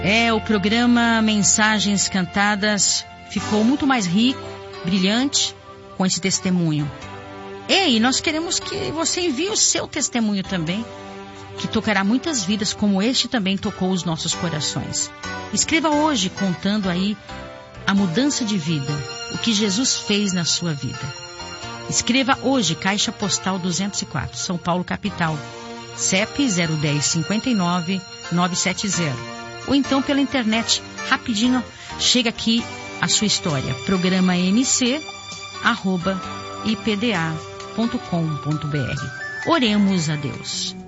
O programa Mensagens Cantadas ficou muito mais rico, brilhante, com esse testemunho. E nós queremos que você envie o seu testemunho também, que tocará muitas vidas, como este também tocou os nossos corações. Escreva hoje contando aí a mudança de vida, o que Jesus fez na sua vida. Escreva hoje, Caixa Postal 204, São Paulo, capital, CEP 010-59-970. Ou então pela internet, rapidinho, chega aqui a sua história. Programa mc@ipda.com.br. Oremos a Deus.